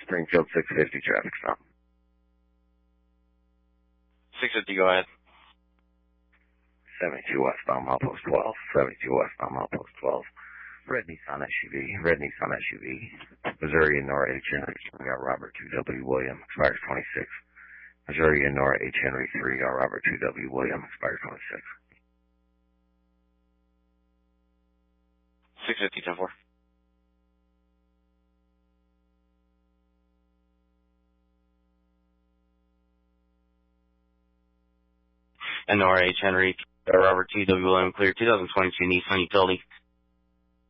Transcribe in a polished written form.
Springfield 650 traffic stop. 650, go ahead. 72 westbound milepost 12. 72 westbound milepost 12. Red Nissan SUV. Missouri and Nora H. Henry. We got Robert 2W William, expires 26. Missouri and Nora H. Henry 3, got Robert 2W William, expires 26. 650, 10-4. And Nora H. Henry, Robert T.W. William, clear 2022 Nissan Utility.